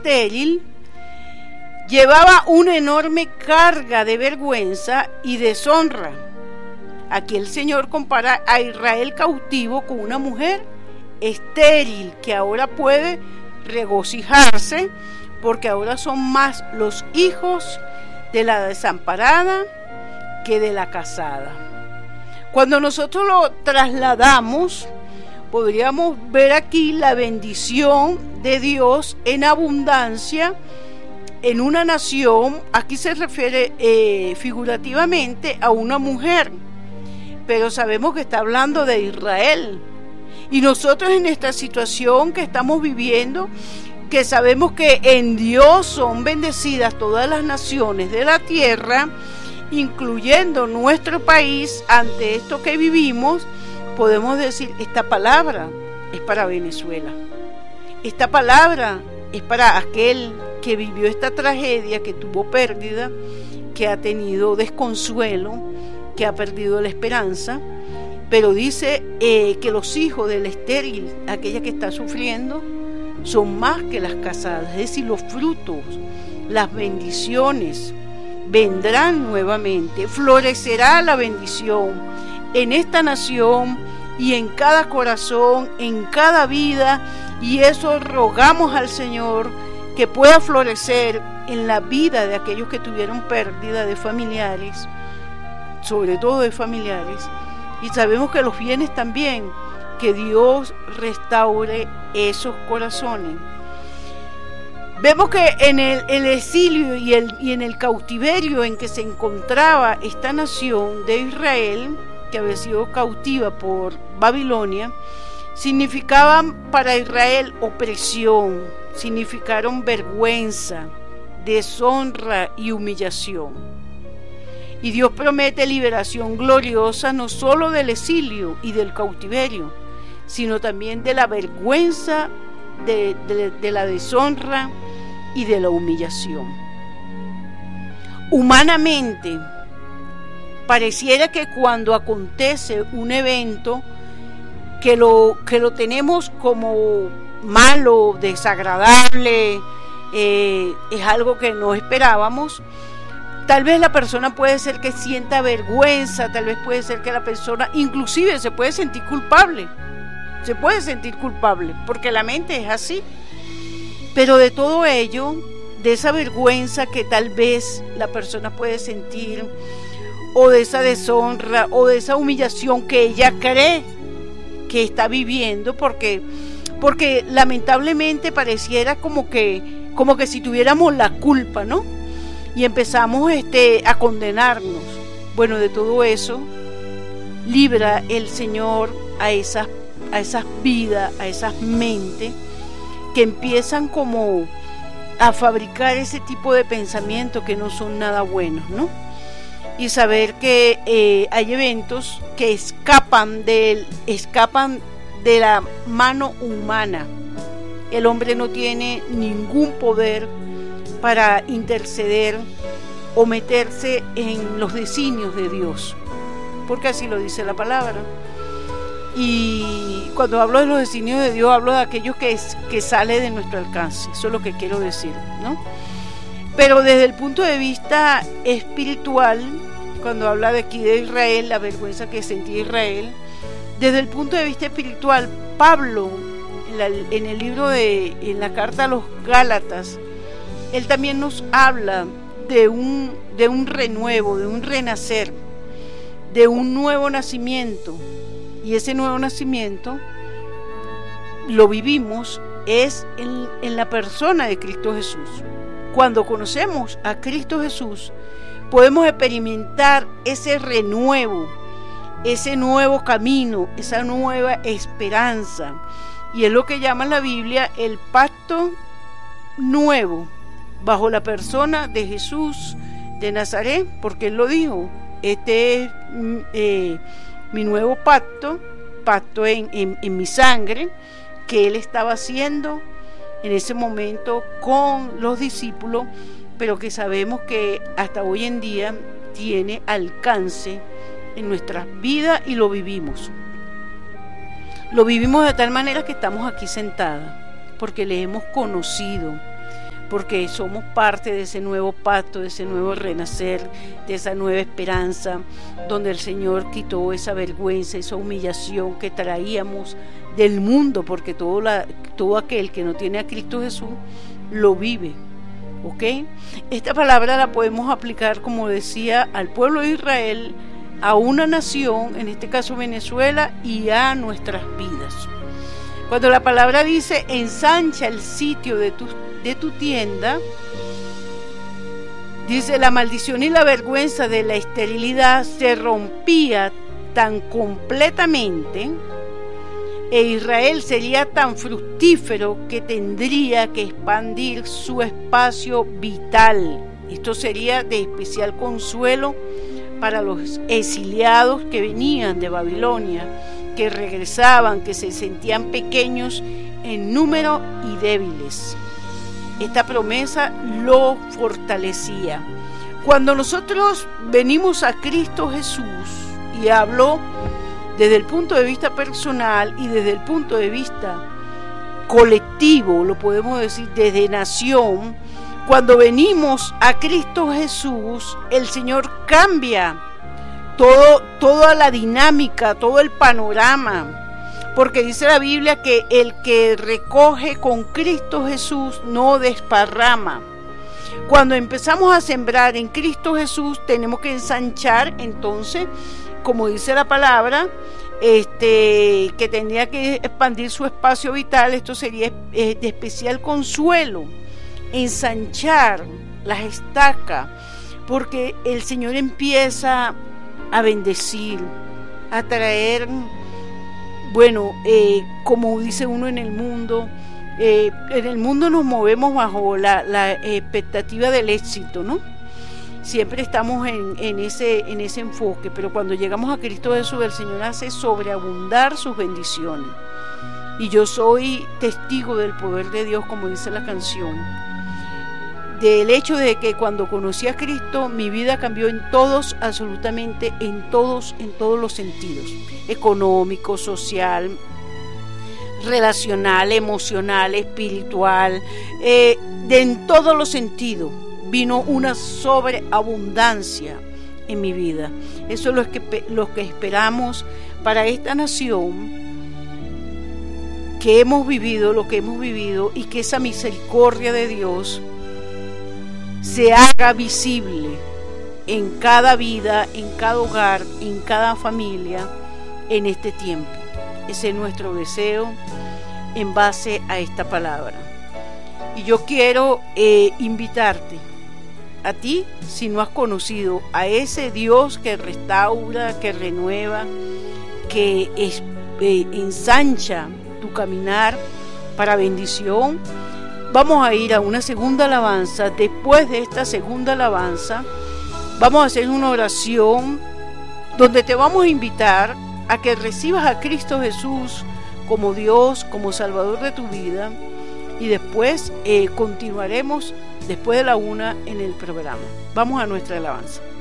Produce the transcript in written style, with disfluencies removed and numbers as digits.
estéril llevaba una enorme carga de vergüenza y deshonra. Aquí el Señor compara a Israel cautivo con una mujer estéril que ahora puede regocijarse porque ahora son más los hijos de la desamparada que de la casada. Cuando nosotros lo trasladamos, podríamos ver aquí la bendición de Dios en abundancia en una nación. Aquí se refiere figurativamente a una mujer, pero sabemos que está hablando de Israel. Y nosotros en esta situación que estamos viviendo, que sabemos que en Dios son bendecidas todas las naciones de la tierra, incluyendo nuestro país, ante esto que vivimos, podemos decir, esta palabra es para Venezuela. Esta palabra es para aquel que vivió esta tragedia, que tuvo pérdida, que ha tenido desconsuelo, que ha perdido la esperanza, pero dice que los hijos del estéril, aquella que está sufriendo, son más que las casadas, es decir, los frutos, las bendiciones vendrán nuevamente, florecerá la bendición en esta nación y en cada corazón, en cada vida, y eso rogamos al Señor que pueda florecer en la vida de aquellos que tuvieron pérdida de familiares, sobre todo de familiares, y sabemos que los bienes también, que Dios restaure esos corazones. Vemos que en el exilio y en el cautiverio en que se encontraba esta nación de Israel, que había sido cautiva por Babilonia, significaban para Israel opresión, significaron vergüenza, deshonra y humillación. Y Dios promete liberación gloriosa no solo del exilio y del cautiverio, sino también de la vergüenza, de la deshonra y de la humillación. Humanamente, pareciera que cuando acontece un evento que lo tenemos como malo, desagradable, es algo que no esperábamos, tal vez la persona puede ser que sienta vergüenza, tal vez puede ser que la persona inclusive se puede sentir culpable, porque la mente es así. Pero de todo ello, de esa vergüenza que tal vez la persona puede sentir, o de esa deshonra, o de esa humillación que ella cree que está viviendo, porque lamentablemente pareciera como que si tuviéramos la culpa, ¿no? Y empezamos a condenarnos. Bueno, de todo eso libra el Señor a esas vidas, a esas mentes que empiezan como a fabricar ese tipo de pensamientos que no son nada buenos, ¿no? Y saber que hay eventos que escapan de la mano humana. El hombre no tiene ningún poder para interceder o meterse en los designios de Dios, porque así lo dice la palabra. Y cuando hablo de los designios de Dios, hablo de aquellos que sale de nuestro alcance. Eso es lo que quiero decir, ¿no? Pero desde el punto de vista espiritual, cuando habla de aquí de Israel, la vergüenza que sentía Israel, desde el punto de vista espiritual, Pablo, en la carta a los Gálatas, él también nos habla de un renuevo, de un renacer, de un nuevo nacimiento. Y ese nuevo nacimiento lo vivimos es en la persona de Cristo Jesús. Cuando conocemos a Cristo Jesús, podemos experimentar ese renuevo, ese nuevo camino, esa nueva esperanza. Y es lo que llama la Biblia el pacto nuevo, bajo la persona de Jesús de Nazaret, porque Él lo dijo, este es mi nuevo pacto en mi sangre, que Él estaba haciendo en ese momento con los discípulos, pero que sabemos que hasta hoy en día tiene alcance en nuestras vidas y lo vivimos. Lo vivimos de tal manera que estamos aquí sentadas, porque le hemos conocido, porque somos parte de ese nuevo pacto, de ese nuevo renacer, de esa nueva esperanza, donde el Señor quitó esa vergüenza, esa humillación que traíamos del mundo, porque todo aquel que no tiene a Cristo Jesús lo vive. ¿Ok? Esta palabra la podemos aplicar, como decía, al pueblo de Israel, a una nación, en este caso Venezuela, y a nuestras vidas. Cuando la palabra dice ensancha el sitio de tu tienda, dice la maldición y la vergüenza de la esterilidad se rompía tan completamente, e Israel sería tan fructífero que tendría que expandir su espacio vital. Esto sería de especial consuelo para los exiliados que venían de Babilonia, que regresaban, que se sentían pequeños en número y débiles. Esta promesa lo fortalecía. Cuando nosotros venimos a Cristo Jesús, y hablo desde el punto de vista personal y desde el punto de vista colectivo, lo podemos decir desde nación, cuando venimos a Cristo Jesús, el Señor cambia toda la dinámica, todo el panorama, porque dice la Biblia que el que recoge con Cristo Jesús no desparrama. Cuando empezamos a sembrar en Cristo Jesús, tenemos que ensanchar, entonces, como dice la palabra, que tendría que expandir su espacio vital. Esto sería de especial consuelo, ensanchar las estacas, porque el Señor empieza a bendecir, a traer, como dice uno en el mundo nos movemos bajo la expectativa del éxito, ¿no? Siempre estamos en ese enfoque, pero cuando llegamos a Cristo Jesús, el Señor hace sobreabundar sus bendiciones. Y yo soy testigo del poder de Dios, como dice la canción, del hecho de que cuando conocí a Cristo, mi vida cambió en todos, absolutamente en todos los sentidos: económico, social, relacional, emocional, espiritual, en todos los sentidos. Vino una sobreabundancia en mi vida. Eso es lo que esperamos para esta nación que hemos vivido, lo que hemos vivido, y que esa misericordia de Dios se haga visible en cada vida, en cada hogar, en cada familia en este tiempo. Ese es nuestro deseo en base a esta palabra. Y yo quiero invitarte a ti, si no has conocido a ese Dios que restaura, que renueva, que ensancha tu caminar para bendición. Vamos a ir a una segunda alabanza. Después de esta segunda alabanza, vamos a hacer una oración donde te vamos a invitar a que recibas a Cristo Jesús como Dios, como Salvador de tu vida. Y después continuaremos después de la 1 en el programa. Vamos a nuestra alabanza.